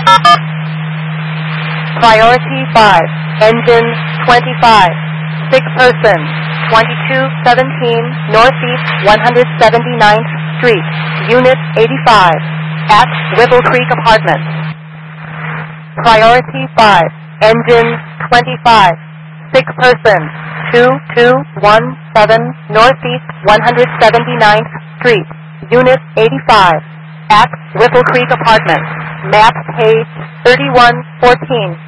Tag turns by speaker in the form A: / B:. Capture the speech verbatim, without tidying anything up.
A: Priority five, engine twenty-five, sick person, twenty-two seventeen Northeast one hundred seventy-ninth Street, Unit eighty-five, at Whipple Creek Apartments. Priority five, engine twenty-five, sick person, two two one seven Northeast one hundred seventy-ninth Street, Unit eighty-five, at Whipple Creek Apartments. Map page thirty-one fourteen.